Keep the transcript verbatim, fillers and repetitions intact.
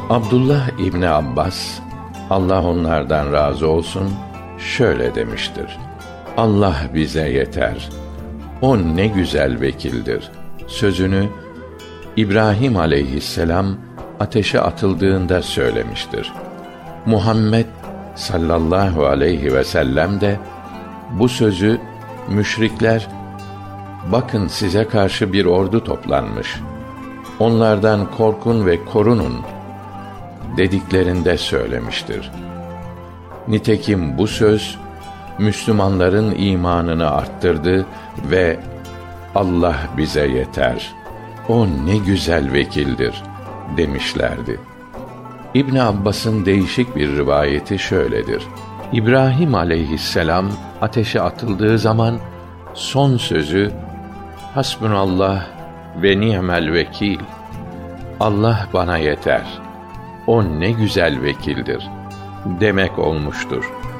Abdullah İbni Abbas, Allah onlardan razı olsun, şöyle demiştir: Allah bize yeter. O ne güzel vekildir sözünü İbrahim aleyhisselam ateşe atıldığında söylemiştir. Muhammed sallallahu aleyhi ve sellem de bu sözü müşrikler, bakın size karşı bir ordu toplanmış, onlardan korkun ve korunun dediklerinde söylemiştir. Nitekim bu söz Müslümanların imanını arttırdı ve Allah bize yeter. O ne güzel vekildir demişlerdi. İbn Abbas'ın değişik bir rivayeti şöyledir: İbrahim aleyhisselam ateşe atıldığı zaman son sözü Hasbunallah ve ni'mel vekil. Allah bana yeter. O ne güzel vekildir demek olmuştur.